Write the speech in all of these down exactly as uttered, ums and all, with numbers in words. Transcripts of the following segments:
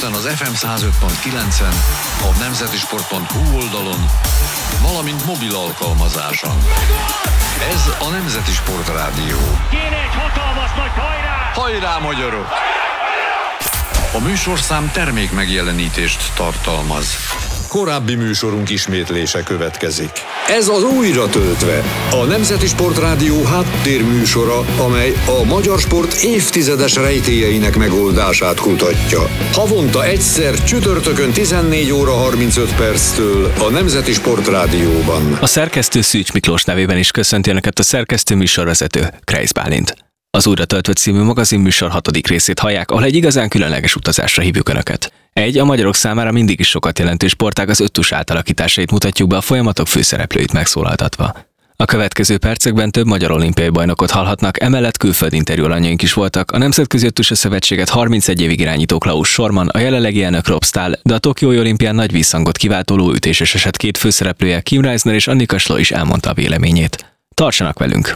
Budapesten az ef em száz öt pont kilencen, a nemzetisport pont hu oldalon, valamint mobil alkalmazáson. Ez a Nemzeti Sport Rádió. Kéne egy hatalmas nagy hajrá! Hajrá, magyarok! A műsorszám termék megjelenítést tartalmaz. Korábbi műsorunk ismétlése következik. Ez az Újra töltve, a Nemzeti Sport Rádió háttérműsora, amely a magyar sport évtizedes rejtélyeinek megoldását kutatja. Havonta egyszer csütörtökön tizennégy óra harmincöt perctől a Nemzeti Sport Rádióban. A szerkesztő Szűcs Miklós nevében is köszönti Önöket a szerkesztő műsorvezető, Kreisz Bálint. Az Újra töltve című magazinműsor hatodik részét hallják, ahol egy igazán különleges utazásra hívjuk Önöket. Egy a magyarok számára mindig is sokat jelentő sportág az öttus átalakításait mutatjuk be, a folyamatok főszereplőit megszólaltatva. A következő percekben több magyar olimpiai bajnokot hallhatnak, emellett külföldi interjúalanyaink is voltak, a Nemzetközi Öttusa Szövetséget harmincegy évig irányító Klaus Schormann, a jelenlegi elnök Rob Stahl, de a Tokiói olimpián nagy visszhangot kiváltó lóütéses eset két főszereplője, Kim Reisner és Annika Schlo is elmondta a véleményét. Tartsanak velünk!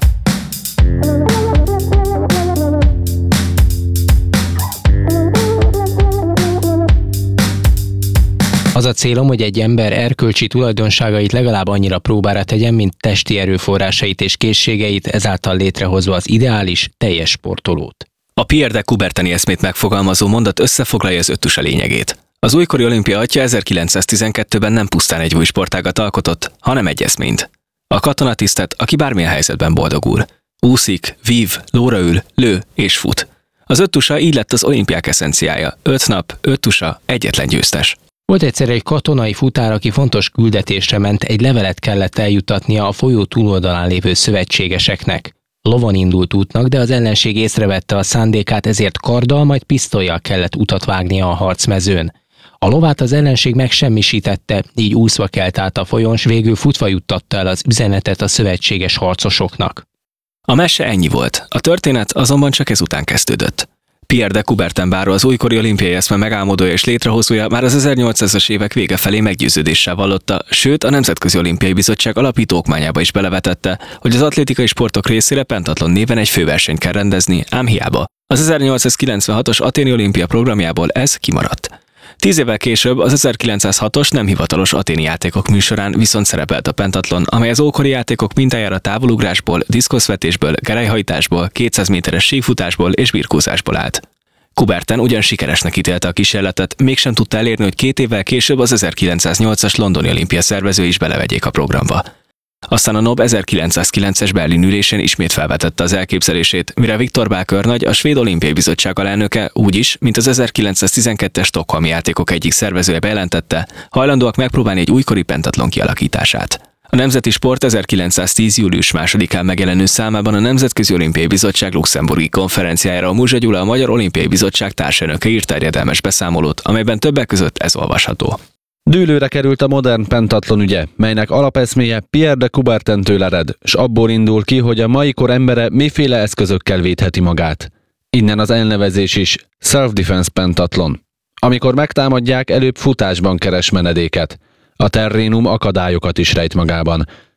Az a célom, hogy egy ember erkölcsi tulajdonságait legalább annyira próbára tegyen, mint testi erőforrásait és készségeit, ezáltal létrehozva az ideális, teljes sportolót. A Pierre de Coubertini eszmét megfogalmazó mondat összefoglalja az öttusa lényegét. Az újkori olimpia atya ezerkilencszáztizenkettőben nem pusztán egy új sportágat alkotott, hanem egy eszményt. A katonatisztet, aki bármilyen helyzetben boldogul. Úszik, vív, lóra ül, lő és fut. Az öttusa így lett az olimpiák eszenciája. Öt nap, öttusa, egyetlen győztes. Volt egyszer egy katonai futár, aki fontos küldetésre ment, egy levelet kellett eljuttatnia a folyó túloldalán lévő szövetségeseknek. Lovon indult útnak, de az ellenség észrevette a szándékát, ezért karddal, majd pisztollyal kellett utat vágnia a harcmezőn. A lovát az ellenség megsemmisítette, így úszva kelt át a folyón, s végül futva juttatta el az üzenetet a szövetséges harcosoknak. A mese ennyi volt, a történet azonban csak ezután kezdődött. Pierre de Coubertin báró, az újkori olimpiai eszme megálmodója és létrehozója már az ezernyolcszázas évek vége felé meggyőződéssel vallotta, sőt a Nemzetközi Olimpiai Bizottság alapító okmányába is belevetette, hogy az atlétikai sportok részére pentatlon néven egy főversenyt kell rendezni, ám hiába. Az ezernyolcszázkilencvenhatos Athéni olimpia programjából ez kimaradt. Tíz évvel később az ezerkilencszázhatos nem hivatalos athéni játékok műsorán viszont szerepelt a pentatlon, amely az ókori játékok mintájára távolugrásból, diszkoszvetésből, gerelyhajtásból, kétszáz méteres síkfutásból és birkózásból állt. Coubertin ugyan sikeresnek ítélte a kísérletet, mégsem tudta elérni, hogy két évvel később az ezerkilencszáznyolcas londoni olimpia szervezői is belevegyék a programba. Aztán a en o bé ezerkilencszázkilences Berlin ülésén ismét felvetette az elképzelését, mire Viktor Bákörnagy, a Svéd Olimpiai Bizottság alelnöke úgyis, mint az ezerkilencszáztizenkettes stockholmi játékok egyik szervezője bejelentette, hajlandóak megpróbálni egy újkori pentatlon kialakítását. A Nemzeti Sport ezerkilencszáztíz. július másodikán megjelenő számában a Nemzetközi Olimpiai Bizottság luxemburgi konferenciájára a Muzsa Gyula, a Magyar Olimpiai Bizottság társelnöke írt terjedelmes beszámolót, amelyben többek között ez olvasható. Dűlőre került a modern pentatlon ügye, melynek alapeszméje Pierre de Coubertintől ered, s abból indul ki, hogy a mai kor embere miféle eszközökkel védheti magát. Innen az elnevezés is Self-Defense Pentatlon. Amikor megtámadják, előbb futásban keres menedéket. A terrénum akadályokat is rejt magában.